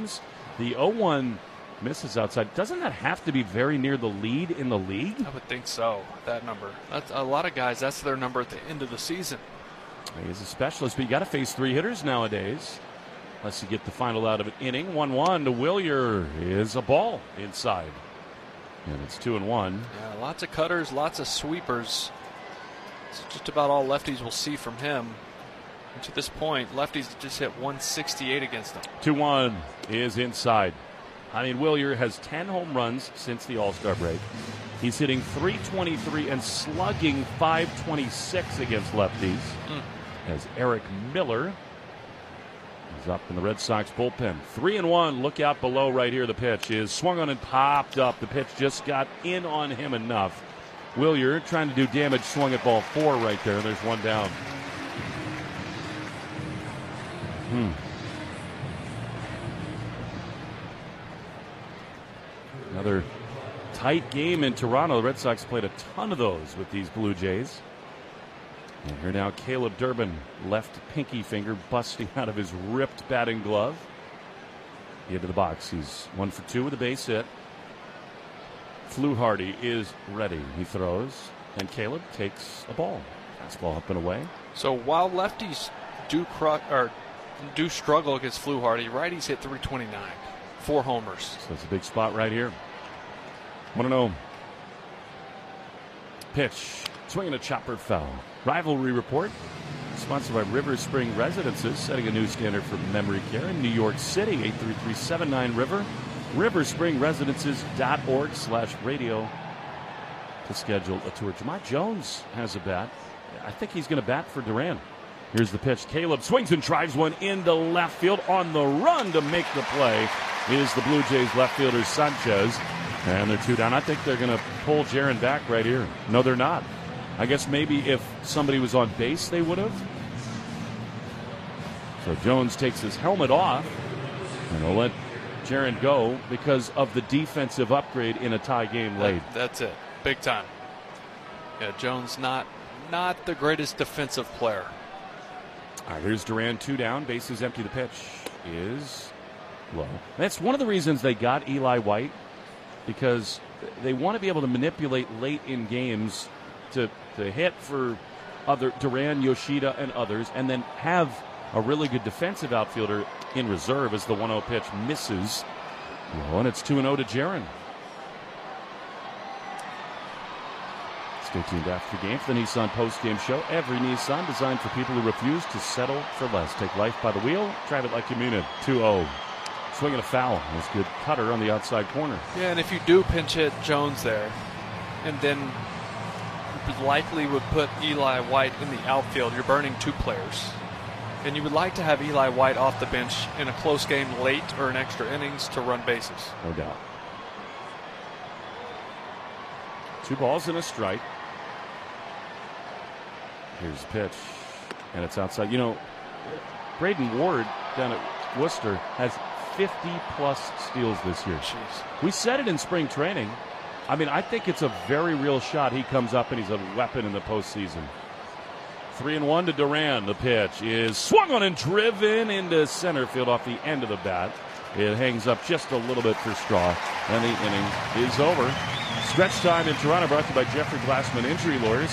games. The 0-1 misses outside. Doesn't that have to be very near the lead in the league? I would think so, that number. That's a lot of guys, that's their number at the end of the season. He's a specialist, but you got to face 3 hitters nowadays. Unless you get the final out of an inning. 1-1 to Willier is a ball inside. And it's 2-1. Yeah, lots of cutters, lots of sweepers. It's just about all lefties will see from him. And to this point, lefties just hit 168 against him. 2-1 is inside. I mean, Willier has 10 home runs since the All-Star break. He's hitting .323 and slugging .526 against lefties. As Eric Miller is up in the Red Sox bullpen. 3-1. Look out below right here. The pitch is swung on and popped up. The pitch just got in on him enough. Willier trying to do damage, swung at ball 4 right there. There's one down. Another tight game in Toronto. The Red Sox played a ton of those with these Blue Jays. And here now Caleb Durbin, left pinky finger busting out of his ripped batting glove. Into the box. He's 1 for 2 with a base hit. Fluharty is ready. He throws, and Caleb takes a ball. Fastball up and away. So while lefties do struggle against Fluharty, righties hit .329. 4 homers. So it's a big spot right here. 1-0. Pitch. Swinging a chopper foul. Rivalry Report, sponsored by River Spring Residences, setting a new standard for memory care in New York City. 833-79-RIVER. RiverspringResidences.org/radio to schedule a tour. Jamai Jones has a bat. I think he's going to bat for Duran. Here's the pitch. Caleb swings and drives one into left field. On the run to make the play is the Blue Jays left fielder Sanchez. And they're 2 down. I think they're going to pull Jaron back right here. No, they're not. I guess maybe if somebody was on base, they would have. So Jones takes his helmet off, and they'll let Jaron go because of the defensive upgrade in a tie game late. That's it. Big time. Yeah, Jones not the greatest defensive player. All right, here's Duran, 2 down. Bases empty. The pitch is low. That's one of the reasons they got Eli White, because they want to be able to manipulate late in games to hit for other Duran, Yoshida, and others, and then have a really good defensive outfielder in reserve as the 1-0 pitch misses. And it's 2-0 to Jaron. Stay tuned after the game for the Nissan post-game show. Every Nissan designed for people who refuse to settle for less. Take life by the wheel. Drive it like you mean it. 2-0. Swinging a foul. That's good cutter on the outside corner. Yeah, and if you do pinch hit Jones there, and then likely would put Eli White in the outfield, you're burning 2 players. And you would like to have Eli White off the bench in a close game late or in extra innings to run bases. No doubt. 2 balls and a strike. Here's the pitch. And it's outside. You know, Braden Ward down at Worcester has 50-plus steals this year. Jeez. We said it in spring training. I mean, I think it's a very real shot. He comes up and he's a weapon in the postseason. 3-1 to Duran. The pitch is swung on and driven into center field off the end of the bat. It hangs up just a little bit for Straw, and the inning is over. Stretch time in Toronto brought to you by Jeffrey Glassman Injury Lawyers,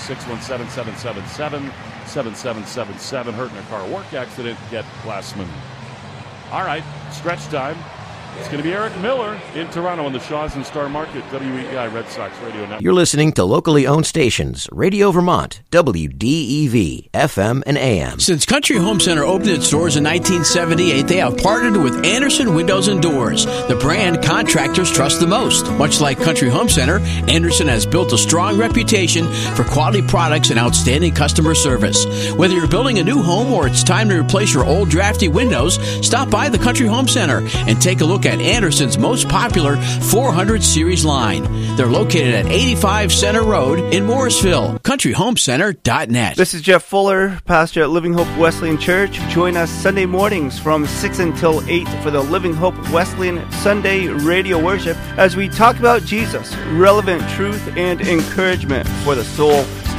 617-777-7777. Hurt in a car work accident, get Glassman. All right, stretch time. It's going to be Eric Miller in Toronto on the Shaws and Star Market, WEI Red Sox Radio Network. You're listening to locally owned stations, Radio Vermont, WDEV, FM and AM. Since Country Home Center opened its doors in 1978, they have partnered with Anderson Windows and Doors, the brand contractors trust the most. Much like Country Home Center, Anderson has built a strong reputation for quality products and outstanding customer service. Whether you're building a new home or it's time to replace your old drafty windows, stop by the Country Home Center and take a look at Anderson's most popular 400 series line. They're located at 85 Center Road in Morrisville. CountryHomeCenter.net. This is Jeff Fuller, pastor at Living Hope Wesleyan Church. Join us Sunday mornings from 6 until 8 for the Living Hope Wesleyan Sunday radio worship as we talk about Jesus, relevant truth and encouragement for the soul.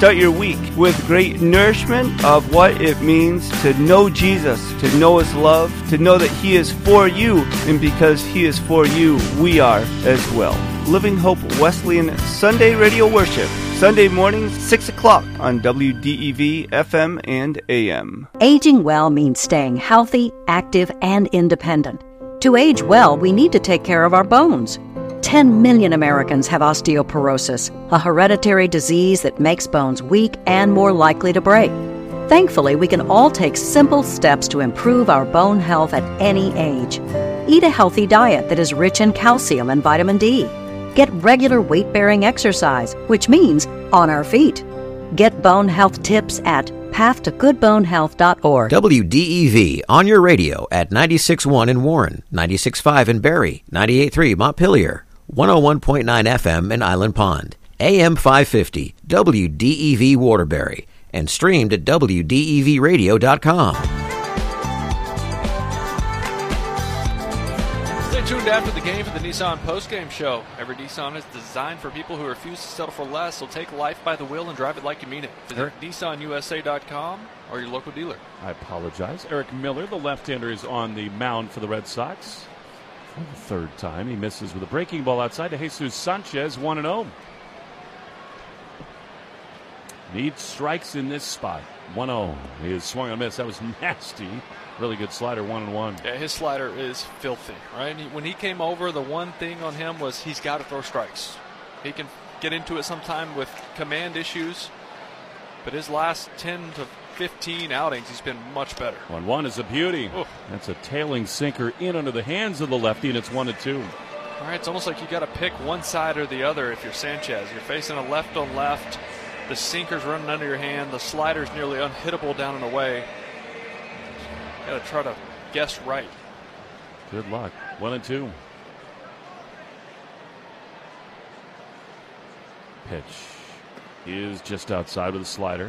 start your week with great nourishment of what it means to know Jesus, to know His love, to know that He is for you, and because He is for you, we are as well. Living Hope Wesleyan Sunday Radio Worship, Sunday mornings, 6 o'clock on WDEV FM and AM. Aging well means staying healthy, active, and independent. To age well, we need to take care of our bones. 10 million Americans have osteoporosis, a hereditary disease that makes bones weak and more likely to break. Thankfully, we can all take simple steps to improve our bone health at any age. Eat a healthy diet that is rich in calcium and vitamin D. Get regular weight-bearing exercise, which means on our feet. Get bone health tips at pathtogoodbonehealth.org. WDEV on your radio at 96.1 in Warren, 96.5 in Barrie, 98.3 Montpelier, 101.9 FM in Island Pond, AM 550, WDEV Waterbury, and streamed at WDEVradio.com. Stay tuned after the game for the Nissan postgame show. Every Nissan is designed for people who refuse to settle for less, so take life by the wheel and drive it like you mean it. Visit NissanUSA.com or your local dealer. I apologize. Eric Miller, the left-hander, is on the mound for the Red Sox for the third time. He misses with a breaking ball outside to Jesus Sanchez, 1-0. Needs strikes in this spot. 1-0. He is swung and a miss. That was nasty. Really good slider, 1-1. Yeah, his slider is filthy, right? When he came over, the one thing on him was he's got to throw strikes. He can get into it sometime with command issues, but his last 10 to 15 outings, he's been much better. 1-1 is a beauty. Oof. That's a tailing sinker in under the hands of the lefty, and it's 1-2. All right, it's almost like you got to pick one side or the other if you're Sanchez. You're facing a left on left. The sinker's running under your hand. The slider's nearly unhittable down and away. Got to try to guess right. Good luck. 1-2. Pitch is just outside with a slider.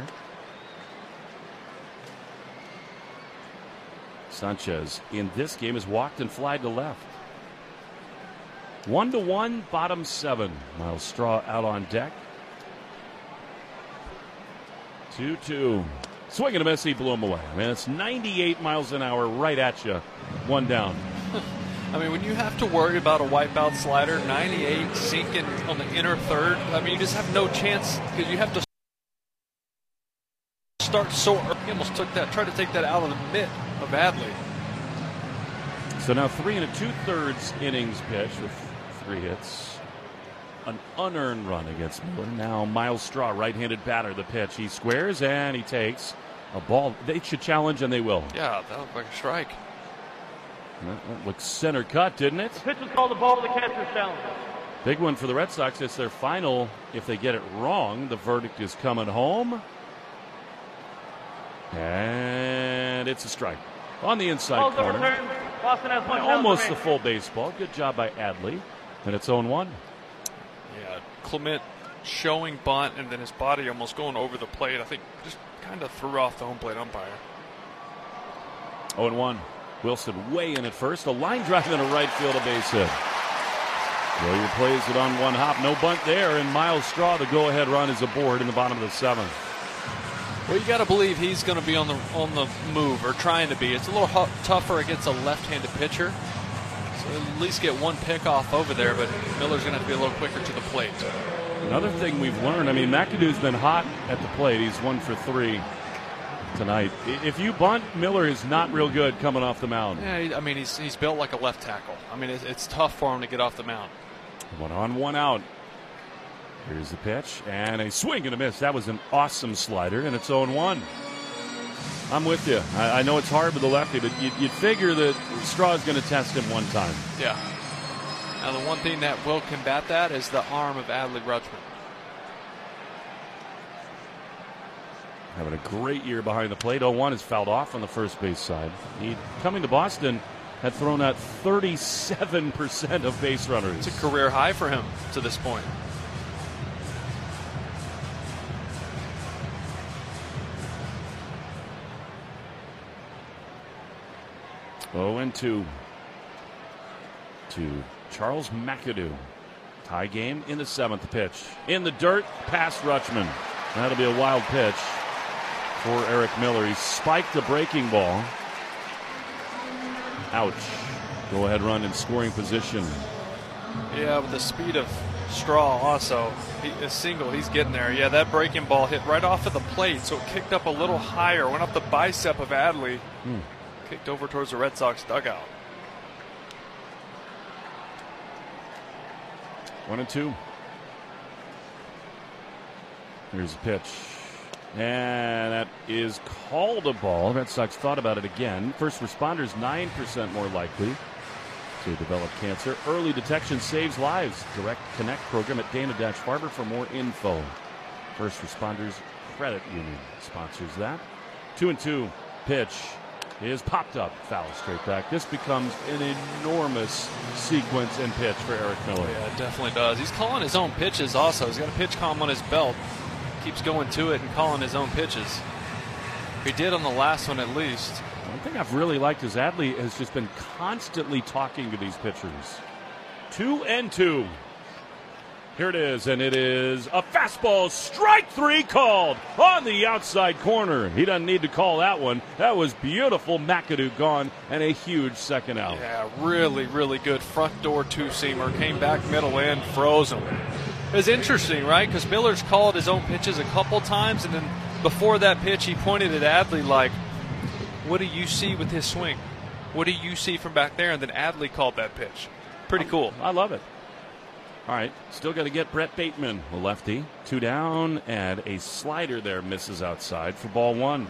Sanchez in this game has walked and flied to left. 1-1, bottom 7. Miles Straw out on deck. 2-2. Swing and a miss, he blew him away. Man, it's 98 miles an hour right at you. One down. I mean, when you have to worry about a wipeout slider, 98 sinking on the inner third, I mean, you just have no chance because you have to start so early. He almost tried to take that out of the mitt of Adley. So now 3 2/3 innings pitch with 3 hits. An unearned run against Miller. Now Miles Straw, right-handed batter, the pitch. He squares and he takes a ball. They should challenge, and they will. Yeah, that looked like a strike. That looked center cut, didn't it? The pitch was called the ball to the catcher's challenge. Big one for the Red Sox. It's their final. If they get it wrong, the verdict is coming home. And it's a strike. On the inside corner. Boston has one Almost the full baseball. Good job by Adley. And it's 0-1. Yeah, Clement showing bunt and then his body almost going over the plate. I think just kind of threw off the home plate umpire. 0-1. Wilson way in at first. A line drive into right field, a base hit. Willier plays it on one hop. No bunt there, and Miles Straw, the go-ahead run, is aboard in the bottom of the 7th. Well, you got to believe he's going to be on the move, or trying to be. It's a little tougher against a left-handed pitcher. So at least get one pick off over there, but Miller's going to have to be a little quicker to the plate. Another thing we've learned, I mean, McAdoo's been hot at the plate. He's 1 for 3 tonight. If you bunt, Miller is not real good coming off the mound. Yeah, I mean, he's built like a left tackle. I mean, it's tough for him to get off the mound. 1 on, 1 out. Here's the pitch, and a swing and a miss. That was an awesome slider, and it's 0-1. I'm with you. I know it's hard with the lefty, but you'd figure that Straw is going to test him one time. Yeah. Now, the one thing that will combat that is the arm of Adley Rutschman. Having a great year behind the plate. 0-1 is fouled off on the first base side. He, coming to Boston, had thrown out 37% of base runners. It's a career high for him to this point. Oh, and 2 to Charles McAdoo. Tie game in the 7th pitch. In the dirt, past Rutschman. That'll be a wild pitch for Eric Miller. He spiked a breaking ball. Ouch. Go-ahead run in scoring position. Yeah, with the speed of Straw also. A single, he's getting there. Yeah, that breaking ball hit right off of the plate, so it kicked up a little higher, went up the bicep of Adley, kicked over towards the Red Sox dugout. 1-2. Here's a pitch. And that is called a ball. Red Sox thought about it again. First responders 9% more likely to develop cancer. Early detection saves lives. Direct Connect program at Dana-Farber for more info. First Responders Credit Union sponsors that. 2-2. Pitch is popped up. Foul straight back. This becomes an enormous sequence and pitch for Eric Miller. Yeah, it definitely does. He's calling his own pitches also. He's got a pitch column on his belt. Keeps going to it and calling his own pitches. He did on the last one at least. One thing I've really liked is Adley has just been constantly talking to these pitchers. 2-2. Here it is, and it is a fastball, strike three called on the outside corner. He doesn't need to call that one. That was beautiful. McAdoo gone, and a huge second out. Yeah, really, really good front door two-seamer. Came back middle in, froze him. It was interesting, right? Because Miller's called his own pitches a couple times, and then before that pitch, he pointed at Adley like, what do you see with his swing? What do you see from back there? And then Adley called that pitch. Pretty cool. I love it. All right, still got to get Brett Bateman, the lefty. 2 down, and a slider there misses outside for ball 1.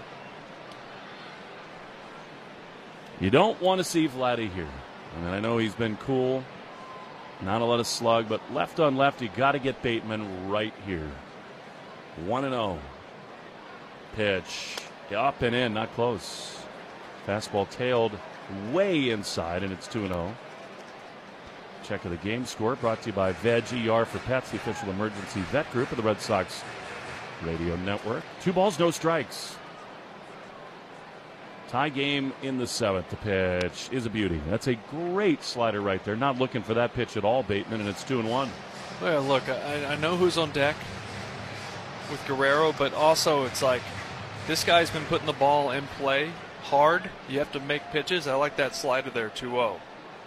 You don't want to see Vladdy here. I mean, I know he's been cool. Not a lot of slug, but left on left, you got to get Bateman right here. 1-0. Pitch. Up and in, not close. Fastball tailed way inside, and it's 2-0. Check of the game score brought to you by Veg ER for Pets, the official emergency vet group of the Red Sox radio network. 2 balls, no strikes. Tie game in the 7th. The pitch is a beauty. That's a great slider right there. Not looking for that pitch at all, Bateman, and it's 2-1. Well, look, I know who's on deck with Guerrero, but also it's like this guy's been putting the ball in play hard. You have to make pitches. I like that slider there, 2-0.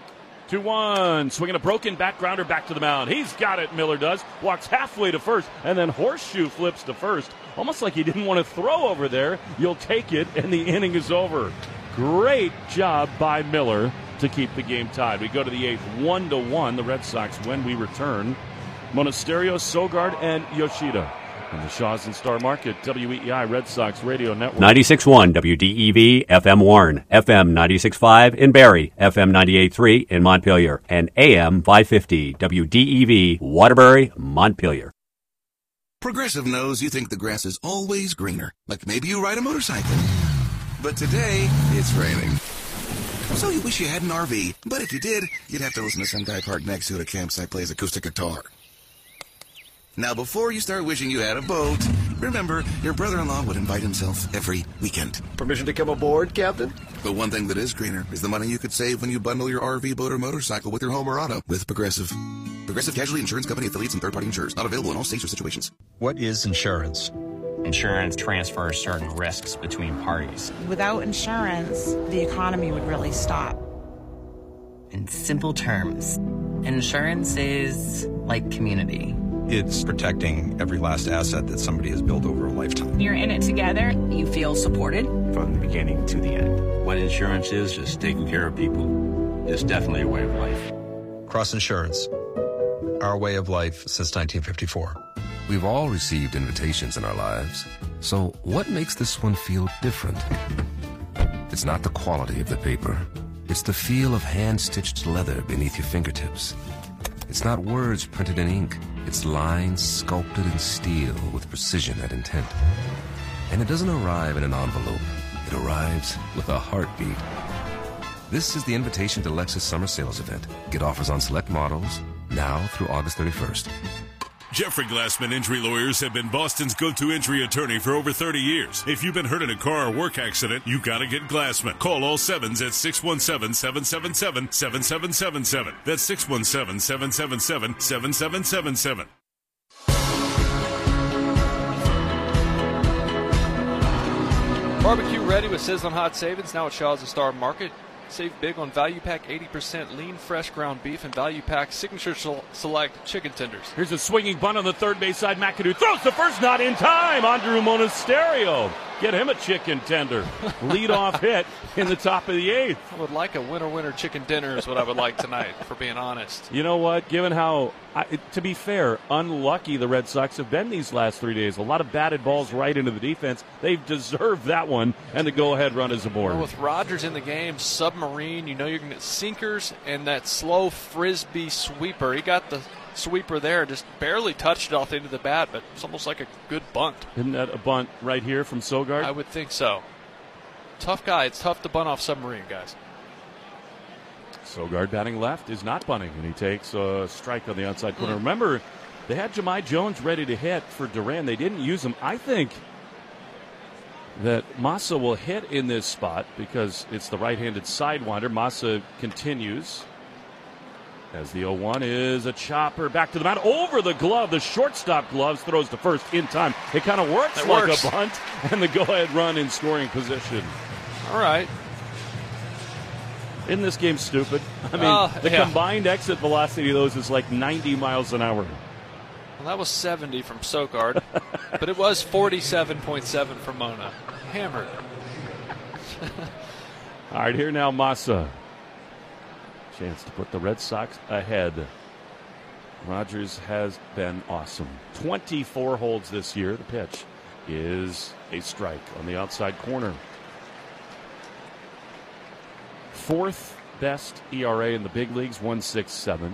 2-1. Swinging a broken back grounder back to the mound. He's got it, Miller does. Walks halfway to first, and then horseshoe flips to first. Almost like he didn't want to throw over there. You'll take it, and the inning is over. Great job by Miller to keep the game tied. We go to the 8th, 1-1. The Red Sox when we return. Monasterio, Sogard, and Yoshida. On the Shaw's and Star Market, WEEI Red Sox Radio Network. 96.1 WDEV, FM Warren, FM 96.5 in Barrie, FM 98.3 in Montpelier, and AM 550 WDEV, Waterbury, Montpelier. Progressive knows you think the grass is always greener, like maybe you ride a motorcycle. But today, it's raining. So you wish you had an RV, but if you did, you'd have to listen to some guy parked next to it at a campsite plays acoustic guitar. Now, before you start wishing you had a boat, remember, your brother-in-law would invite himself every weekend. Permission to come aboard, Captain? But one thing that is greener is the money you could save when you bundle your RV, boat, or motorcycle with your home or auto with Progressive. Progressive Casualty Insurance Company affiliates and third-party insurers. Not available in all states or situations. What is insurance? Insurance transfers certain risks between parties. Without insurance, the economy would really stop. In simple terms, insurance is like community. It's protecting every last asset that somebody has built over a lifetime. You're in it together. You feel supported. From the beginning to the end. What insurance is just taking care of people. It's definitely a way of life. Cross Insurance. Our way of life since 1954. We've all received invitations in our lives. So what makes this one feel different? It's not the quality of the paper. It's the feel of hand-stitched leather beneath your fingertips. It's not words printed in ink. It's lines sculpted in steel with precision and intent. And it doesn't arrive in an envelope. It arrives with a heartbeat. This is the invitation to Lexus Summer Sales Event. Get offers on select models now through August 31st. Jeffrey Glassman Injury Lawyers have been Boston's go-to injury attorney for over 30 years. If you've been hurt in a car or work accident, you gotta get Glassman. Call all sevens at 617-777-7777. That's 617-777-7777. Barbecue ready with sizzling hot savings now at Shaw's and Star Market. Save big on Value Pack 80% lean fresh ground beef and Value Pack Signature Select chicken tenders. Here's a swinging bunt on the third base side. McAdoo throws the first, not in time. Andrew Monasterio. Get him a chicken tender. Lead-off hit in the top of the eighth. I would like a winner chicken dinner is what I would like tonight, for being honest. You know what? Given how, to be fair, unlucky the Red Sox have been these last 3 days, a lot of batted balls right into the defense. They've deserved that one, and the go-ahead run is aboard. Well, with Rogers in the game, submarine, you know you're going to get sinkers and that slow frisbee sweeper. He got the sweeper there, just barely touched it off the end of the bat, but it's almost like a good bunt. Isn't that a bunt right here from Sogard? I would think so. Tough guy. It's tough to bunt off submarine, guys. Sogard batting left is not bunting, and he takes a strike on the outside corner. Remember, they had Jahmai Jones ready to hit for Duran. They didn't use him. I think that Massa will hit in this spot because it's the right-handed sidewinder. Massa continues. As the 0-1 is a chopper back to the mound over the glove. The shortstop gloves throws to first in time. It kind of works a bunt, and the go-ahead run in scoring position. All right. Isn't this game stupid? I mean, the combined exit velocity of those is like 90 miles an hour. Well, that was 70 from Sogard, but it was 47.7 from Mona. Hammered. All right, here now Massa. Chance to put the Red Sox ahead. Rogers has been awesome. 24 holds this year. The pitch is a strike on the outside corner. Fourth best ERA in the big leagues, 1.67.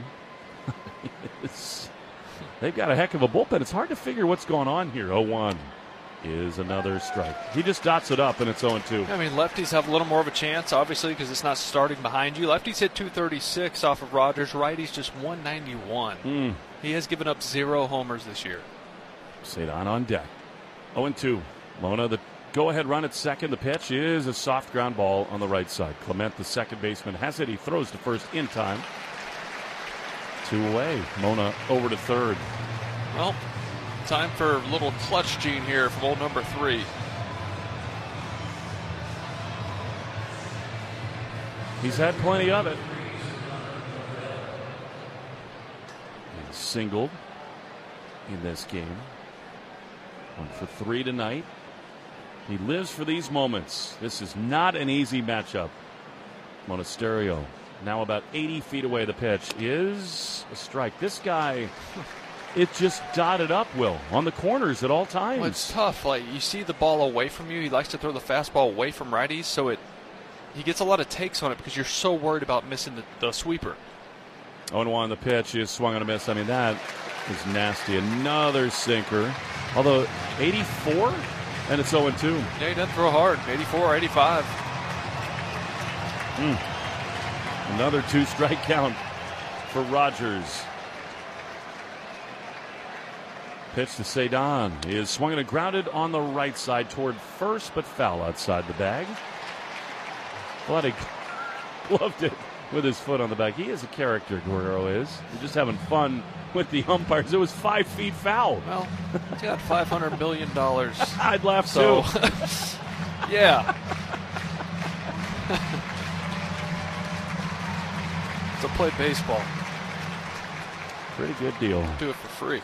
They've got a heck of a bullpen. It's hard to figure what's going on here. 0-1 is another strike. He just dots it up, and it's 0-2. I mean, lefties have a little more of a chance, obviously, because it's not starting behind you. Lefties hit 236 off of Rogers. Righties just 191. He has given up 0 homers this year. Cedon on deck. 0-2. Mona, the go-ahead run at second. The pitch is a soft ground ball on the right side. Clement, the second baseman, has it. He throws to first in time. 2 away. Mona over to third. Well, time for a little clutch gene here from old number 3. He's had plenty of it. He's singled in this game. 1 for 3 tonight. He lives for these moments. This is not an easy matchup. Monasterio now about 80 feet away. The pitch is a strike. This guy, it just dotted up, Will, on the corners at all times. Well, it's tough. Like, you see the ball away from you. He likes to throw the fastball away from righties, so he gets a lot of takes on it because you're so worried about missing the sweeper. 0-1, the pitch is swung on a miss. I mean, that is nasty. Another sinker. Although 84, and it's 0-2. Yeah, he doesn't throw hard. 84, 85. Another 2-strike count for Rogers. Pitch to Cedon is swung and grounded on the right side toward first, but foul outside the bag. Vladik loved it with his foot on the bag. He is a character, Guerrero is. He's just having fun with the umpires. It was 5 feet foul. Well, he's got $500 million. I'd laugh too. Yeah. To play baseball. Pretty good deal. Do it for free.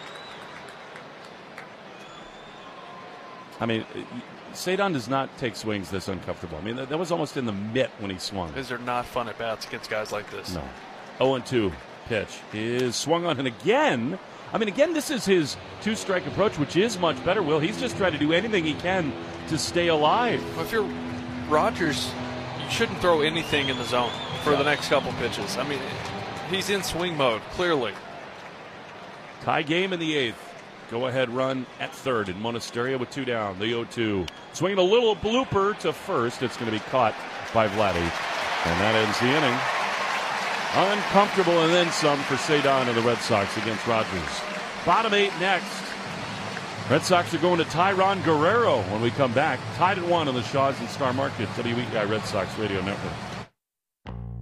I mean, Cedon does not take swings this uncomfortable. I mean, that was almost in the mitt when he swung. These are not fun at bats against guys like this. No. 0-2 pitch is swung on, and again, this is his 2-strike approach, which is much better, Will. He's just trying to do anything he can to stay alive. Well, if you're Rogers, you shouldn't throw anything in the zone for the next couple pitches. I mean, he's in swing mode, clearly. Tie game in the 8th. Go-ahead run at third, and Monasterio with 2 down. The 0-2. Swinging a little blooper to first. It's going to be caught by Vladdy. And that ends the inning. Uncomfortable and then some for Cedon and the Red Sox against Rogers. Bottom 8 next. Red Sox are going to Tyron Guerrero when we come back. Tied at 1 on the Shaw's and Star Market, WEEI Red Sox Radio Network.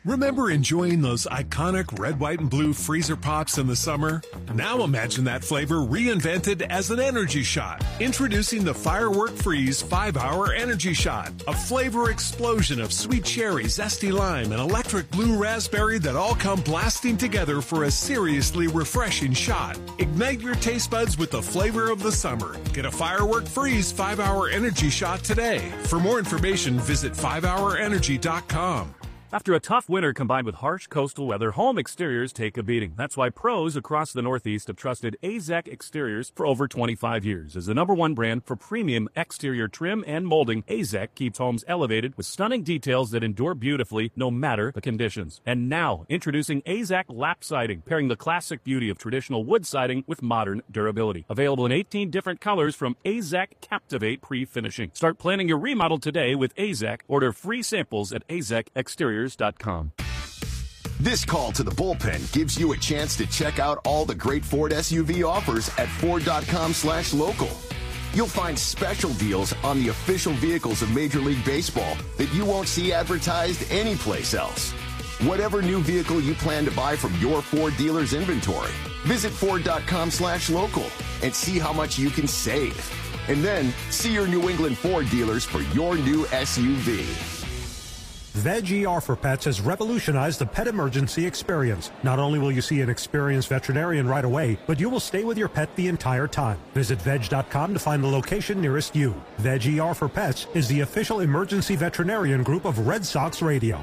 Remember enjoying those iconic red, white, and blue freezer pops in the summer? Now imagine that flavor reinvented as an energy shot. Introducing the Firework Freeze 5-Hour Energy Shot. A flavor explosion of sweet cherry, zesty lime, and electric blue raspberry that all come blasting together for a seriously refreshing shot. Ignite your taste buds with the flavor of the summer. Get a Firework Freeze 5-Hour Energy Shot today. For more information, visit 5hourenergy.com. After a tough winter combined with harsh coastal weather, home exteriors take a beating. That's why pros across the Northeast have trusted AZEK Exteriors for over 25 years. As the #1 brand for premium exterior trim and molding, AZEK keeps homes elevated with stunning details that endure beautifully no matter the conditions. And now, introducing AZEK Lap Siding, pairing the classic beauty of traditional wood siding with modern durability. Available in 18 different colors from AZEK Captivate Pre-Finishing. Start planning your remodel today with AZEK. Order free samples at AZEKExteriors.com. This call to the bullpen gives you a chance to check out all the great Ford SUV offers at Ford.com/local. You'll find special deals on the official vehicles of Major League Baseball that you won't see advertised anyplace else. Whatever new vehicle you plan to buy from your Ford dealer's inventory, visit Ford.com/local and see how much you can save. And then see your New England Ford dealers for your new SUV. Veg ER for Pets has revolutionized the pet emergency experience. Not only will you see an experienced veterinarian right away, but you will stay with your pet the entire time. Visit veg.com to find the location nearest you. Veg ER for Pets is the official emergency veterinarian group of Red Sox Radio.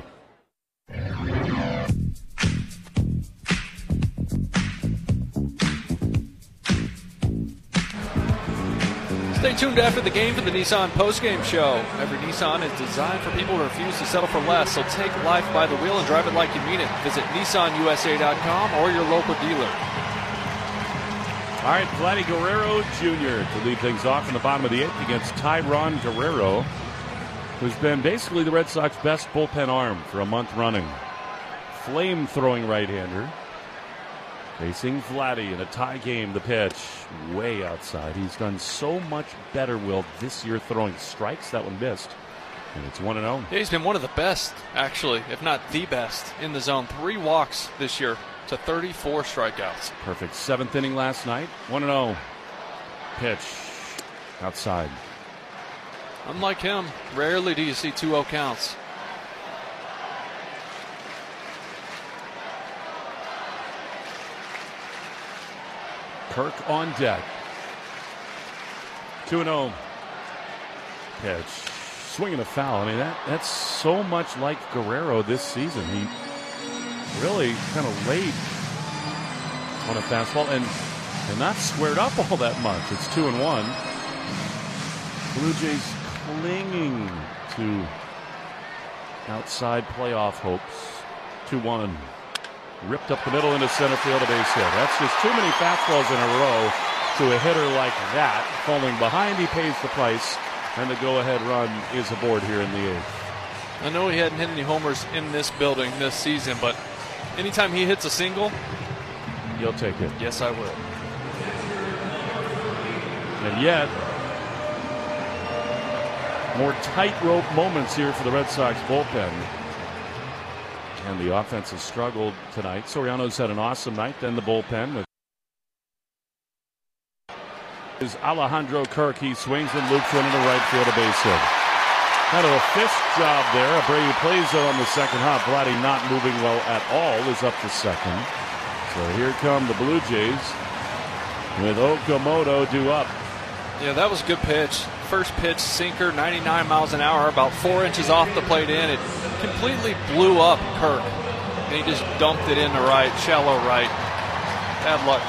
Stay tuned after the game for the Nissan postgame show. Every Nissan is designed for people who refuse to settle for less, so take life by the wheel and drive it like you mean it. Visit NissanUSA.com or your local dealer. All right, Vladdy Guerrero Jr. to lead things off in the bottom of the 8th against Tyron Guerrero, who's been basically the Red Sox best bullpen arm for a month running. Flame-throwing right-hander. Facing Vladdy in a tie game, the pitch way outside. He's done so much better, Will, this year throwing strikes. That one missed, and it's 1-0. Yeah, he's been one of the best, actually, if not the best, in the zone. 3 walks this year to 34 strikeouts. Perfect 7th inning last night. 1-0. Pitch outside. Unlike him, rarely do you see 2-0 counts. Kirk on deck. 2-0. Pitch. Swinging a foul. I mean, that's so much like Guerrero this season. He really kind of laid on a fastball and not squared up all that much. It's 2-1. Blue Jays clinging to outside playoff hopes. 2-1. Ripped up the middle into center field, a base hit. That's just too many fastballs in a row to a hitter like that. Falling behind, he pays the price, and the go-ahead run is aboard here in the 8th. I know he hadn't hit any homers in this building this season, but anytime he hits a single, you'll take it. Yes, I will. And yet, more tightrope moments here for the Red Sox bullpen. And the offense has struggled tonight. Soriano's had an awesome night. Then the bullpen is Alejandro Kirk. He swings and loops one into right field, a base hit. Kind of a fist job there. Abreu plays it on the second hop. Vladdy not moving well at all is up to second. So here come the Blue Jays with Okamoto due up. Yeah, that was a good pitch. First pitch, sinker, 99 miles an hour, about 4 inches off the plate in. It completely blew up Kirk, and he just dumped it into right, shallow right. Bad luck.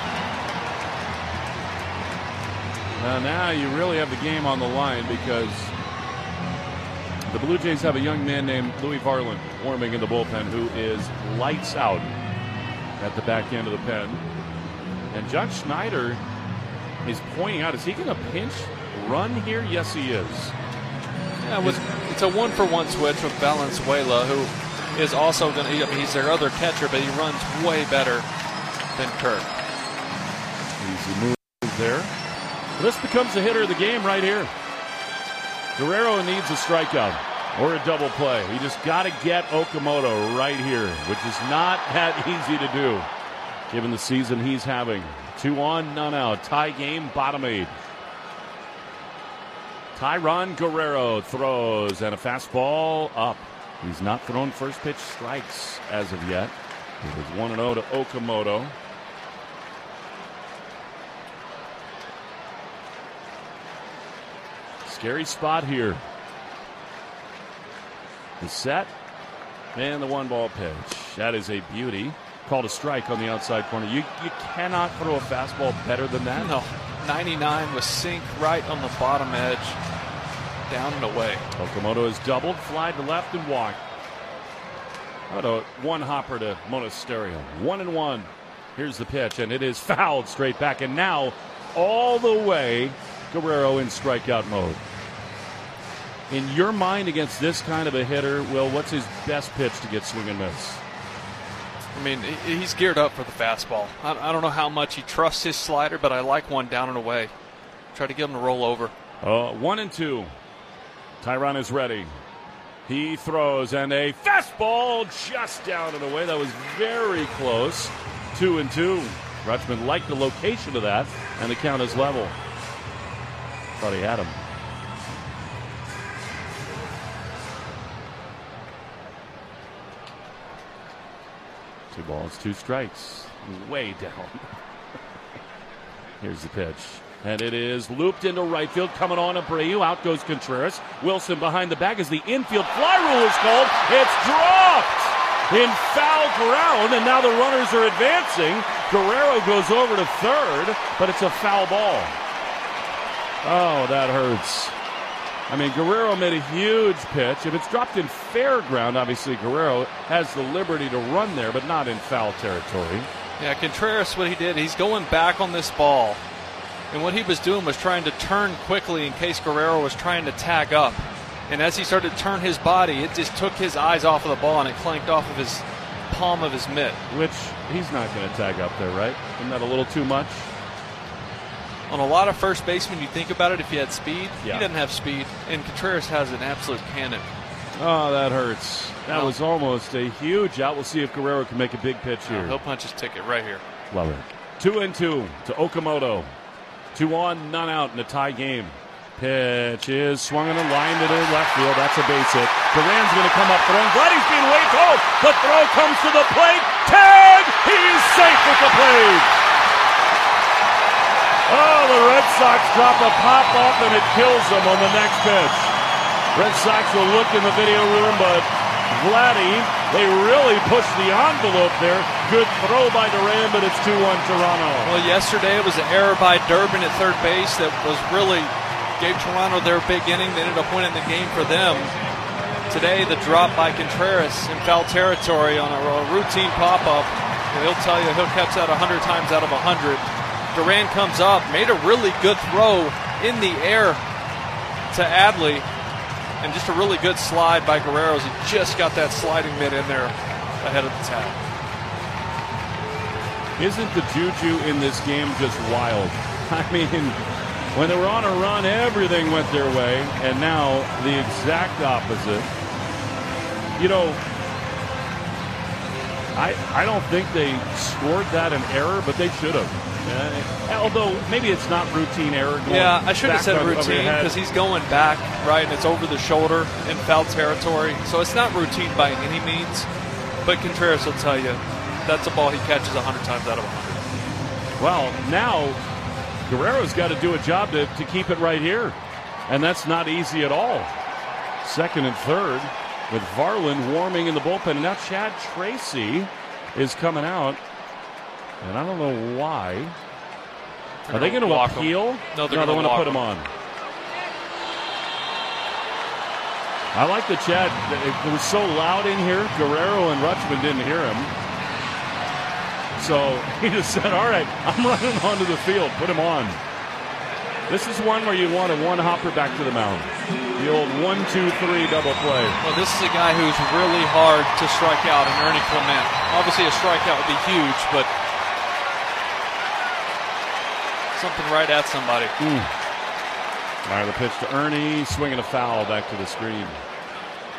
Now you really have the game on the line because the Blue Jays have a young man named Louis Varland warming in the bullpen who is lights out at the back end of the pen. And Judge Schneider is pointing out, is he going to pinch run here? Yes, he is. Yeah, it's a 1-for-1 switch with Valenzuela, who is also going to, he's their other catcher, but he runs way better than Kirk. Easy move there. This becomes the hitter of the game right here. Guerrero needs a strikeout. or a double play. You just got to get Okamoto right here, which is not that easy to do, given the season he's having. 2 on, none out. Tie game, bottom 8. Tyron Guerrero throws, and a fastball up. He's not thrown first pitch strikes as of yet. It was 1-0 to Okamoto. Scary spot here. The set and the 1-ball pitch. That is a beauty. Called a strike on the outside corner. You cannot throw a fastball better than that. No. 99 was sink right on the bottom edge. Down and away. Okamoto has doubled, fly to left, and walked. How about a one-hopper to Monasterio? 1-1. Here's the pitch, and it is fouled straight back. And now, all the way, Guerrero in strikeout mode. In your mind against this kind of a hitter, Will, what's his best pitch to get swing and miss? I mean, he's geared up for the fastball. I don't know how much he trusts his slider, but I like one down and away. Try to get him to roll over. 1-2. Tyron is ready. He throws, and a fastball just down and away. That was very close. 2-2. Rutschman liked the location of that, and the count is level. Thought he had him. Two balls, 2 strikes. Way down. Here's the pitch. And it is looped into right field. Coming on Abreu. Out goes Contreras. Wilson behind the bag as the infield fly rule is called. It's dropped in foul ground, and now the runners are advancing. Guerrero goes over to third, but it's a foul ball. Oh, that hurts. I mean, Guerrero made a huge pitch. If it's dropped in fair ground, obviously Guerrero has the liberty to run there, but not in foul territory. Yeah, Contreras, what he did, he's going back on this ball. And what he was doing was trying to turn quickly in case Guerrero was trying to tag up. And as he started to turn his body, it just took his eyes off of the ball, and it clanked off of his palm of his mitt. Which he's not going to tag up there, right? Isn't that a little too much? On a lot of first basemen, you think about it, if he had speed, yeah. He doesn't have speed, and Contreras has an absolute cannon. Oh, that hurts. That was almost a huge out. We'll see if Guerrero can make a big pitch here. He'll punch his ticket right here. Love it. 2-2 to Okamoto. 2 on, none out in a tie game. Pitch is swung on a line to the left field. That's a base hit. Duran's going to come up throwing. Vladdy's being waved. Oh, the throw comes to the plate. Tag! He's safe with the plate. Oh, the Red Sox drop a pop-up, and it kills them on the next pitch. Red Sox will look in the video room, but Vladdy, they really pushed the envelope there. Good throw by Duran, but it's 2-1 Toronto. Well, yesterday it was an error by Durbin at third base that was really gave Toronto their big inning. They ended up winning the game for them. Today, the drop by Contreras in foul territory on a routine pop-up. He'll tell you he'll catch that 100 times out of 100. Duran comes up, made a really good throw in the air to Adley, and just a really good slide by Guerrero. He just got that sliding mitt in there ahead of the tag. Isn't the juju in this game just wild? I mean, when they were on a run, everything went their way, and now the exact opposite. You know, I don't think they scored that an error, but they should have. Although maybe it's not routine error. Yeah, I should have said routine because he's going back, right, and it's over the shoulder in foul territory. So it's not routine by any means, but Contreras will tell you that's a ball he catches 100 times out of 100. Well, now Guerrero's got to do a job to keep it right here, and that's not easy at all. Second and third with Varland warming in the bullpen, and now Chad Tracy is coming out. And I don't know why. Are they going to appeal? No, they want to put him on. I like the Chad. It was so loud in here. Guerrero and Rutschman didn't hear him. So he just said, all right, I'm running onto the field. Put him on. This is one where you want a one-hopper back to the mound. The old 1-2-3 double play. Well, this is a guy who's really hard to strike out, and Ernie Clement. Obviously, a strikeout would be huge, but something right at somebody. All right, the pitch to Ernie, swinging a foul back to the screen.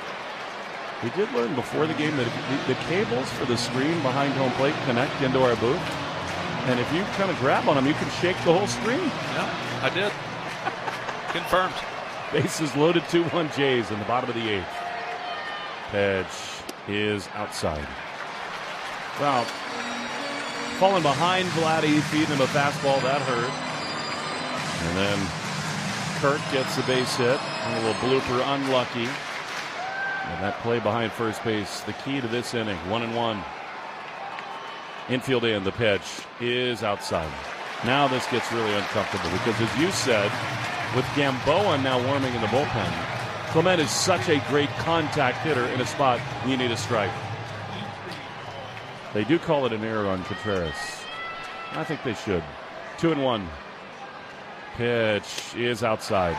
We did learn before the game that the cables for the screen behind home plate connect into our booth. And if you kind of grab on them, you can shake the whole screen. Yeah, I did. Confirmed. Bases loaded, 2-1 Jays in the bottom of the 8th. Pitch is outside. Well, falling behind Vladdy, feeding him a fastball, that hurt. And then Kirk gets the base hit. A little blooper, unlucky. And that play behind first base, the key to this inning, 1-1. Infield in, the pitch is outside. Now this gets really uncomfortable because, as you said, with Gamboa now warming in the bullpen, Clement is such a great contact hitter in a spot you need a strike. They do call it an error on Contreras. I think they should. 2-1. Pitch is outside.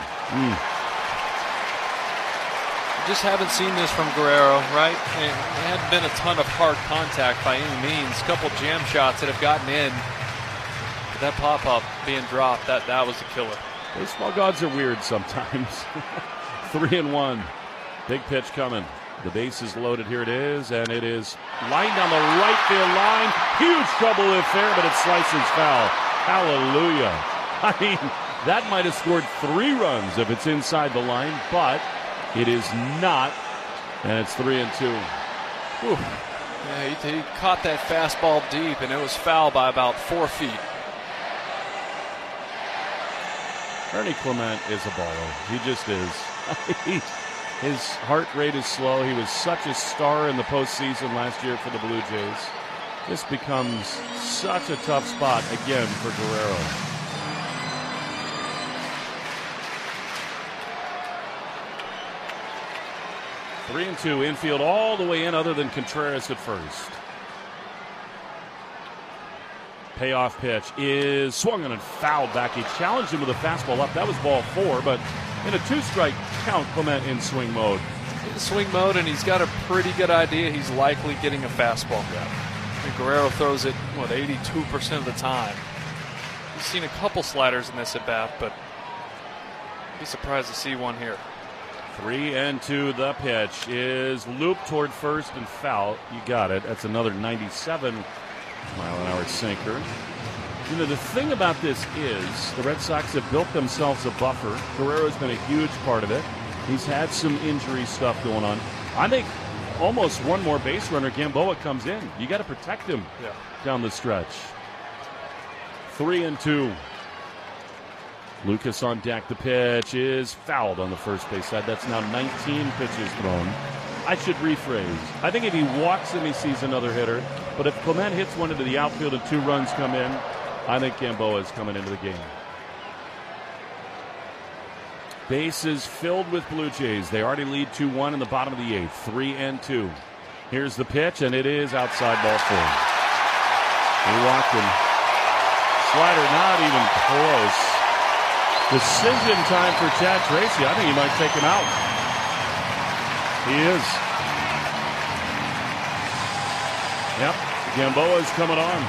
Just haven't seen this from Guerrero, right? It hadn't been a ton of hard contact by any means. A couple jam shots that have gotten in. But that pop-up being dropped, that was the killer. Baseball gods are weird sometimes. 3-1. Big pitch coming. The base is loaded. Here it is, and it is lined down the right field line. Huge trouble if fair, but it slices foul. Hallelujah. I mean, that might have scored 3 runs if it's inside the line, but it is not, and it's 3-2. Yeah, he caught that fastball deep, and it was foul by about 4 feet. Ernie Clement is a baller. He just is. His heart rate is slow. He was such a star in the postseason last year for the Blue Jays. This becomes such a tough spot again for Guerrero. Three and two, infield all the way in other than Contreras at first. Payoff pitch is swung and fouled back. He challenged him with a fastball up. That was ball 4, but in a 2-strike count, Clement in swing mode. In swing mode, and he's got a pretty good idea he's likely getting a fastball. Yeah. And Guerrero throws it, 82% of the time. He's seen a couple sliders in this at bat, but I'd be surprised to see one here. 3-2, the pitch is looped toward first and foul. You got it. That's another 97-mile-an-hour sinker. You know, the thing about this is the Red Sox have built themselves a buffer. Guerrero's been a huge part of it. He's had some injury stuff going on. I think almost one more base runner, Gamboa, comes in. You got to protect him down the stretch. 3-2. Lucas on deck. The pitch is fouled on the first base side. That's now 19 pitches thrown. I should rephrase. I think if he walks him, he sees another hitter. But if Clement hits one into the outfield and 2 runs come in, I think Gamboa is coming into the game. Bases filled with Blue Jays. They already lead 2-1 in the bottom of the 8th. 3-2. Here's the pitch, and it is outside ball 4. He walked him. Slider not even close. Decision time for Chad Tracy. I think he might take him out. He is. Yep, Gamboa is coming on.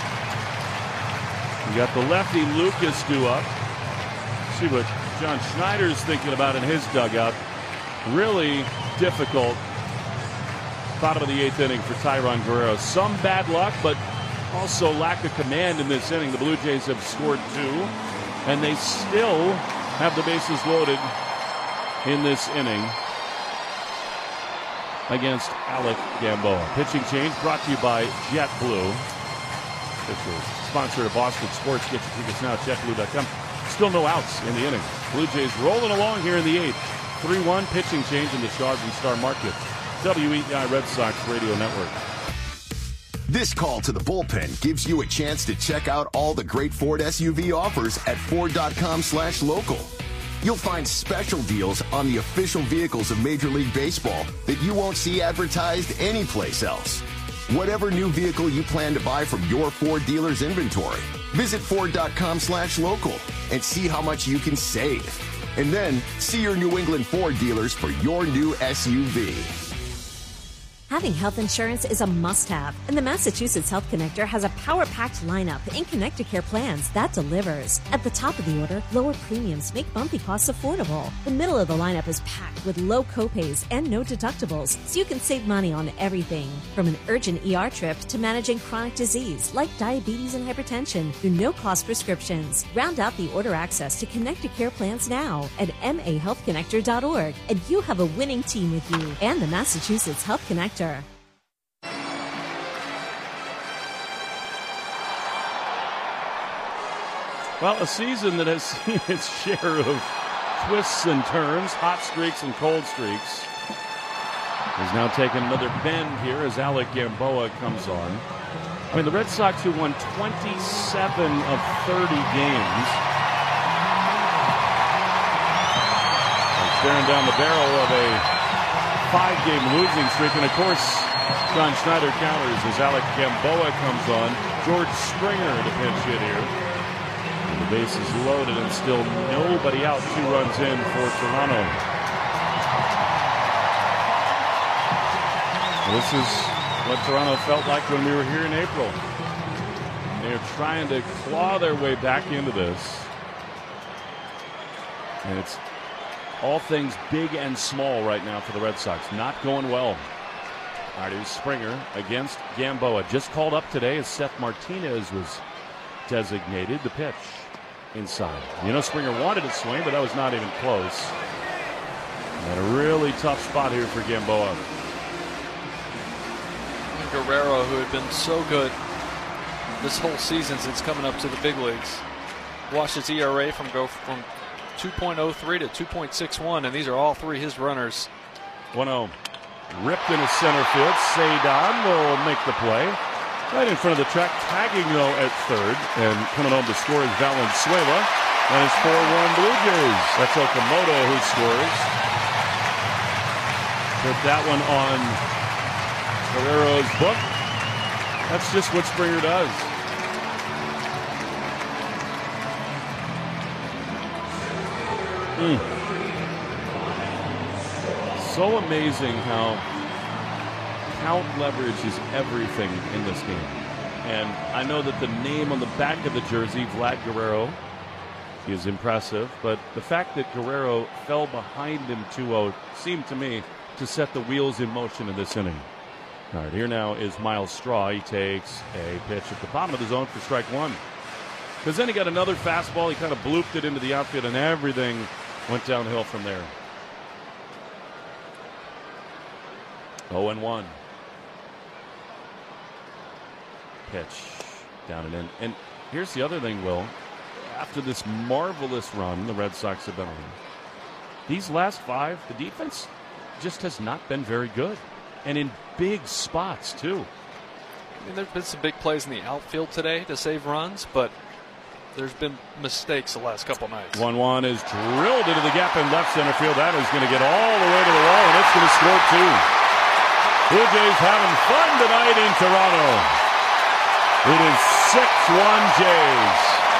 You got the lefty Lucas due up. See what John Schneider's thinking about in his dugout. Really difficult bottom of the 8th inning for Tyron Guerrero. Some bad luck, but also lack of command in this inning. The Blue Jays have scored 2, and they still have the bases loaded in this inning against Alec Gamboa. Pitching change brought to you by JetBlue. Sponsor of Boston Sports. Get your tickets now at JetBlue.com. Still no outs in the inning. Blue Jays rolling along here in the 8th. 3-1 pitching change in the Stars and Star Market. WEI Red Sox Radio Network. This call to the bullpen gives you a chance to check out all the great Ford SUV offers at Ford.com/local. You'll find special deals on the official vehicles of Major League Baseball that you won't see advertised anyplace else. Whatever new vehicle you plan to buy from your Ford dealer's inventory, visit Ford.com/local and see how much you can save. And then see your New England Ford dealers for your new SUV. Having health insurance is a must-have, and the Massachusetts Health Connector has a power-packed lineup in Connecticare plans that delivers. At the top of the order, lower premiums make bumpy costs affordable. The middle of the lineup is packed with low copays and no deductibles, so you can save money on everything, from an urgent ER trip to managing chronic disease like diabetes and hypertension through no-cost prescriptions. Round out the order access to Connecticare plans now at mahealthconnector.org, and you have a winning team with you and the Massachusetts Health Connector. Well, a season that has seen its share of twists and turns, hot streaks and cold streaks, has now taken another bend here as Alec Gamboa comes on. I mean, the Red Sox, who won 27 of 30 games, are staring down the barrel of a 5-game losing streak. And, of course, John Schneider counters as Alec Gamboa comes on. George Springer to pinch hit here. And the base is loaded and still nobody out. 2 runs in for Toronto. This is what Toronto felt like when we were here in April. They're trying to claw their way back into this. And it's all things big and small right now for the Red Sox. Not going well. All right, here's Springer against Gamboa. Just called up today as Seth Martinez was designated. The pitch inside. You know, Springer wanted to swing, but that was not even close. And a really tough spot here for Gamboa. Guerrero, who had been so good this whole season since coming up to the big leagues, watched his ERA go from 2.03 to 2.61, and these are all 3 his runners. 1-0. Ripped into center field. Cedon will make the play. Right in front of the track. Tagging, though, at third. And coming home to score is Valenzuela. And it's 4-1 Blue Jays. That's Okamoto who scores. Put that one on Guerrero's book. That's just what Springer does. So amazing how count leverage is everything in this game. And I know that the name on the back of the jersey, Vlad Guerrero, is impressive. But the fact that Guerrero fell behind him 2-0 seemed to me to set the wheels in motion in this inning. All right, here now is Miles Straw. He takes a pitch at the bottom of the zone for strike 1. Because then he got another fastball. He kind of blooped it into the outfield, and everything went downhill from there. 0-1. Pitch down and in. And here's the other thing, Will. After this marvelous run the Red Sox have been on, these last 5, the defense just has not been very good. And in big spots, too. I mean, there have been some big plays in the outfield today to save runs, but there's been mistakes the last couple nights. 1-1 is drilled into the gap in left center field. That is going to get all the way to the wall, and it's going to score 2. Blue Jays having fun tonight in Toronto. It is 6-1 Jays.